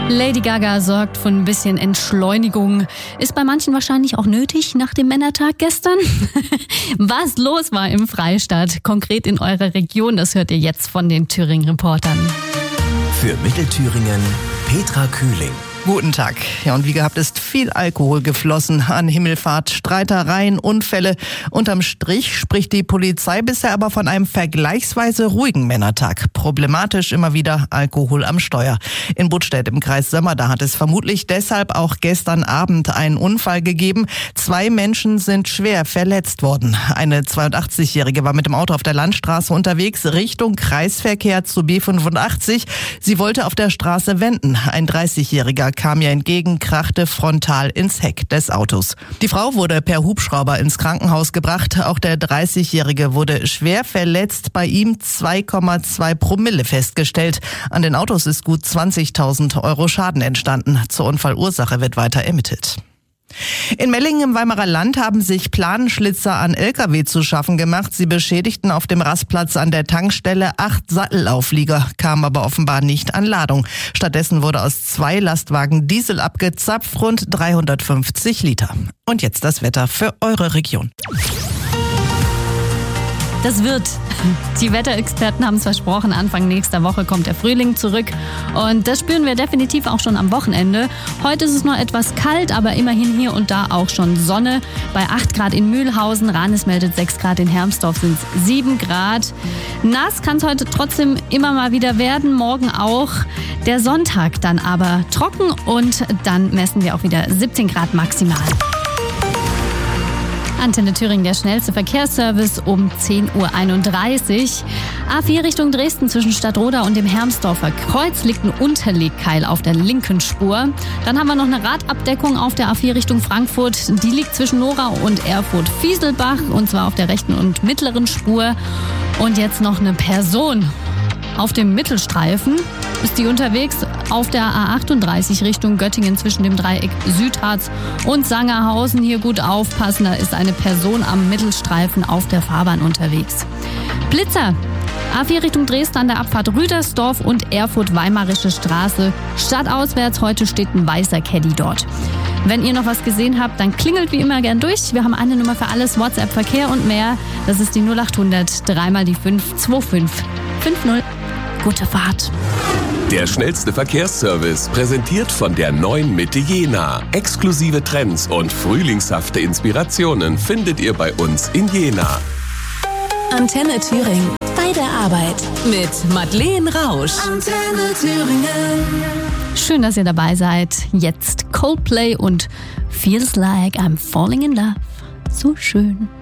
Lady Gaga sorgt für ein bisschen Entschleunigung. Ist bei manchen wahrscheinlich auch nötig nach dem Männertag gestern. Was los war im Freistaat, konkret in eurer Region, das hört ihr jetzt von den Thüringen-Reportern. Für Mittelthüringen Petra Kühling. Guten Tag. Ja, und wie gehabt ist viel Alkohol geflossen an Himmelfahrt, Streitereien, Unfälle. Unterm Strich spricht die Polizei bisher aber von einem vergleichsweise ruhigen Männertag. Problematisch immer wieder Alkohol am Steuer. In Buttstädt im Kreis Sömmer, da hat es vermutlich deshalb auch gestern Abend einen Unfall gegeben. 2 Menschen sind schwer verletzt worden. Eine 82-Jährige war mit dem Auto auf der Landstraße unterwegs Richtung Kreisverkehr zu B85. Sie wollte auf der Straße wenden. Ein 30-Jähriger kam ihr entgegen, krachte frontal ins Heck des Autos. Die Frau wurde per Hubschrauber ins Krankenhaus gebracht. Auch der 30-Jährige wurde schwer verletzt. Bei ihm 2,2 Promille festgestellt. An den Autos ist gut 20.000 Euro Schaden entstanden. Zur Unfallursache wird weiter ermittelt. In Mellingen im Weimarer Land haben sich Planenschlitzer an LKW zu schaffen gemacht. Sie beschädigten auf dem Rastplatz an der Tankstelle 8 Sattelauflieger, kamen aber offenbar nicht an Ladung. Stattdessen wurde aus 2 Lastwagen Diesel abgezapft, rund 350 Liter. Und jetzt das Wetter für eure Region. Das wird. Die Wetterexperten haben es versprochen, Anfang nächster Woche kommt der Frühling zurück. Und das spüren wir definitiv auch schon am Wochenende. Heute ist es noch etwas kalt, aber immerhin hier und da auch schon Sonne. Bei 8 Grad in Mühlhausen, Ranis meldet 6 Grad, in Hermsdorf sind es 7 Grad. Nass kann es heute trotzdem immer mal wieder werden, morgen auch. Der Sonntag dann aber trocken und dann messen wir auch wieder 17 Grad maximal. Antenne Thüringen, der schnellste Verkehrsservice um 10.31 Uhr. A4 Richtung Dresden zwischen Stadtroda und dem Hermsdorfer Kreuz liegt ein Unterlegkeil auf der linken Spur. Dann haben wir noch eine Radabdeckung auf der A4 Richtung Frankfurt. Die liegt zwischen Nora und Erfurt-Fieselbach und zwar auf der rechten und mittleren Spur. Und jetzt noch eine Person auf dem Mittelstreifen. Ist die unterwegs auf der A38 Richtung Göttingen zwischen dem Dreieck Südharz und Sangerhausen. Hier gut aufpassen, da ist eine Person am Mittelstreifen auf der Fahrbahn unterwegs. Blitzer. A4 Richtung Dresden an der Abfahrt Rüdersdorf und Erfurt-Weimarische Straße. Stadtauswärts, heute steht ein weißer Caddy dort. Wenn ihr noch was gesehen habt, dann klingelt wie immer gern durch. Wir haben eine Nummer für alles, WhatsApp, Verkehr und mehr. Das ist die 0800 3 mal die 525 50. Gute Fahrt. Der schnellste Verkehrsservice, präsentiert von der neuen Mitte Jena. Exklusive Trends und frühlingshafte Inspirationen findet ihr bei uns in Jena. Antenne Thüringen. Bei der Arbeit mit Madeleine Rausch. Antenne Thüringen. Schön, dass ihr dabei seid. Jetzt Coldplay und Feels Like I'm Falling in Love. So schön.